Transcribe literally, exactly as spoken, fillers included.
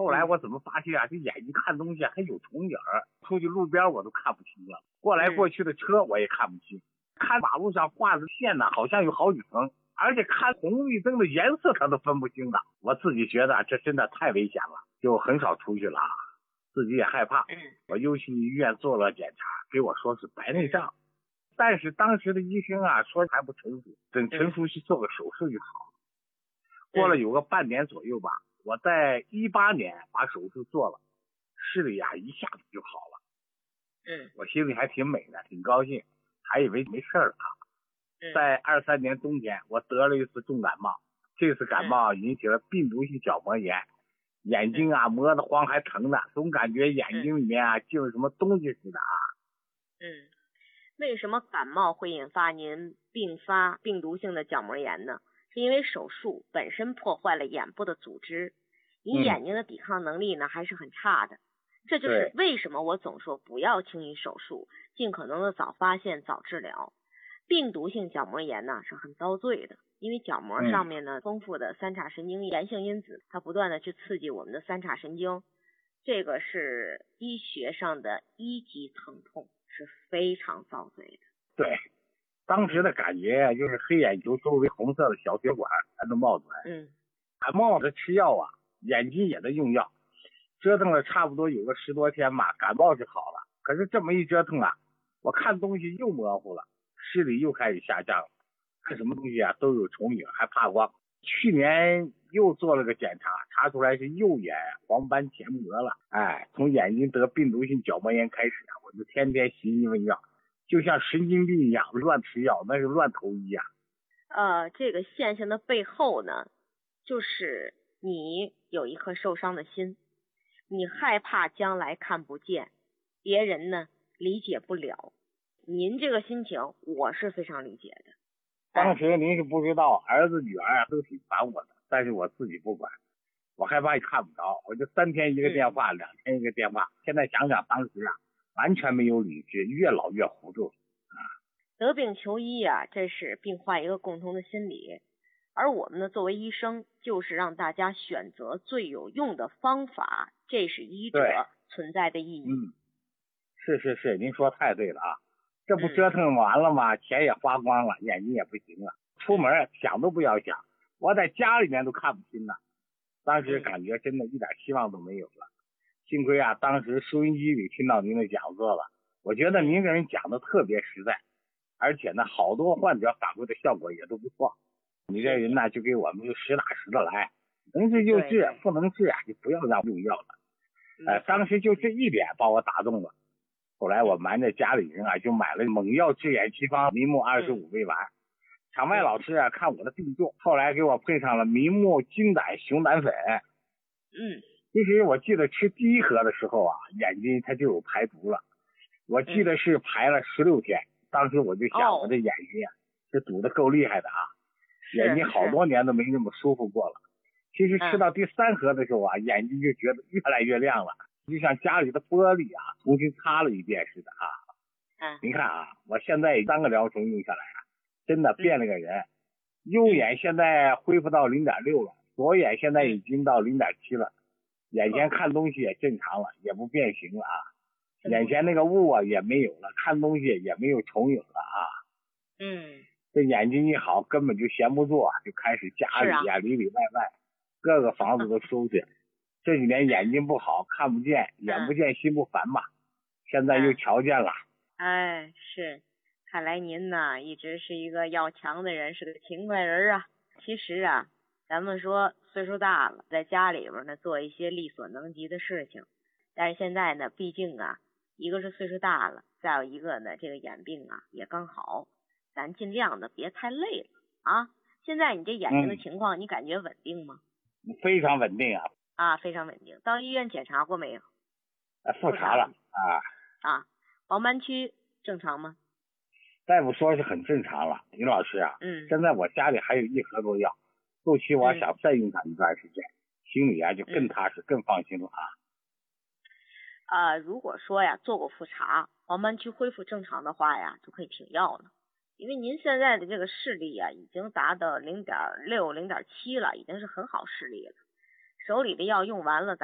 后来我怎么发现啊，这眼睛看东西还有重影儿，出去路边我都看不清了，过来过去的车我也看不清，看马路上画的线呢，好像有好几层，而且看红绿灯的颜色他都分不清的。我自己觉得这真的太危险了，就很少出去了，自己也害怕。我又去医院做了检查，给我说是白内障，但是当时的医生啊说还不成熟，等成熟去做个手术就好了。过了有个半年左右吧，我在一八年把手术做了，视力啊一下子就好了。 嗯， 我心里还挺美的，挺高兴，还以为没事了。在二三年冬天，我得了一次重感冒，这次感冒引起了病毒性角膜炎，眼睛啊摸得慌还疼的，总感觉眼睛里面啊进了什么东西似的啊。 嗯，为什么感冒会引发您并发病毒性的角膜炎呢？是因为手术本身破坏了眼部的组织，你眼睛的抵抗能力呢还是很差的。这就是为什么我总说不要轻易手术，尽可能的早发现早治疗。病毒性角膜炎呢是很遭罪的，因为角膜上面呢、嗯、丰富的三叉神经炎性因子，它不断的去刺激我们的三叉神经，这个是医学上的一级疼痛，是非常遭罪的。 对，当时的感觉就是黑眼球周围红色的小血管还能冒出来。 嗯， 感冒的吃药啊，眼睛也得用药，折腾了差不多有个十多天吧，感冒是好了。可是这么一折腾啊，我看东西又模糊了，视力又开始下降了，看什么东西啊都有重影，还怕光。去年又做了个检查，查出来是右眼黄斑前膜了。哎，从眼睛得病毒性角膜炎开始啊，我就天天寻医问药，就像神经病一样乱吃药，那是乱投医啊。 呃，这个现象的背后呢，就是你有一颗受伤的心，你害怕将来看不见，别人呢理解不了。您这个心情我是非常理解的。 当时您是不知道，儿子女儿啊都挺烦我的，但是我自己不管，我害怕看不着，我就三天一个电话、嗯、两天一个电话。现在想想当时啊，完全没有理智，越老越糊涂啊。 得病求医啊，这是病患一个共同的心理，而我们呢作为医生，就是让大家选择最有用的方法，这是医者存在的意义。 嗯，是是是，您说太对了啊。这不折腾完了吗、嗯、钱也花光了，眼睛也不行了，出门想都不要想，我在家里面都看不清了。当时感觉真的一点希望都没有了。幸亏啊当时收音机里听到您的讲座了，我觉得您给人讲的特别实在，而且呢好多患者反馈的效果也都不错。你这人呢就给我们就实打实的来，能治就治，不能治啊就不要让用药了。呃，当时就这一点把我打动了。后来我瞒着家里人啊，就买了猛药治眼奇方明目二十五味丸。场外老师啊看我的病重，后来给我配上了明目金胆熊胆粉。 嗯， 其实我记得吃第一盒的时候啊，眼睛它就有排毒了。我记得是排了十六天、嗯，当时我就想我这眼睛啊，这堵得够厉害的啊，眼睛好多年都没那么舒服过了。其实吃到第三盒的时候啊，眼睛就觉得越来越亮了。就像家里的玻璃啊重新擦了一遍似的啊。 嗯， 您看啊，我现在三个疗程用下来啊，真的变了个人。嗯、右眼现在恢复到 零点六 了，左眼现在已经到 零点七 了，眼前看东西也正常了，也不变形了啊。眼前那个雾啊也没有了，看东西也没有重影了啊。 嗯， 这眼睛一好，根本就闲不住啊，就开始家里啊里里外外各个房子都收拾。这几年眼睛不好，看不见，眼不见心不烦嘛、嗯、现在又瞧见了。 哎，是，看来您呢一直是一个要强的人，是个勤快人啊。其实啊，咱们说岁数大了，在家里边呢做一些力所能及的事情，但是现在呢毕竟啊，一个是岁数大了，再有一个呢这个眼病啊也刚好，咱尽量的别太累了啊。现在你这眼睛的情况、嗯、你感觉稳定吗？ 非常稳定啊。 啊，非常稳定。到医院检查过没有？ 呃，复查了啊。 啊，黄斑区正常吗？ 大夫说是很正常了，林老师啊。 嗯。 现在我家里还有一盒多药，后期我想再用它一段时间，嗯、心里啊就更踏实、嗯、更放心了啊。 呃，如果说呀做过复查，黄斑区恢复正常的话呀，就可以停药了。因为您现在的这个视力啊，已经达到 零点六、零点七 了，已经是很好视力了。手里的药用完了，咱